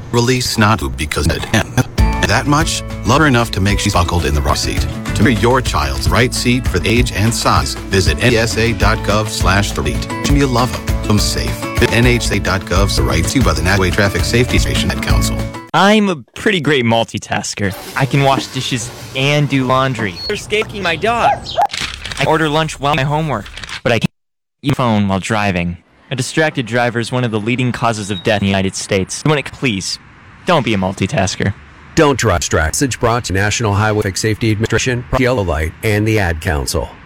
Release not because of him. That much, love her enough to make she's buckled in the right seat. To be your child's right seat for age and size, visit nhtsa.gov/the-REIT. You love them safe. Visit nhtsa.gov's the right to by the Nashua Traffic Safety Station at Council. I'm a pretty great multitasker. I can wash dishes and do laundry. They're scaking my dog. I order lunch while my homework, but I can't use my phone while driving. A distracted driver is one of the leading causes of death in the United States. Please, don't be a multitasker. Don't drive distract. Message brought to National Highway Traffic Safety Administration, Yellow Light, and the Ad Council.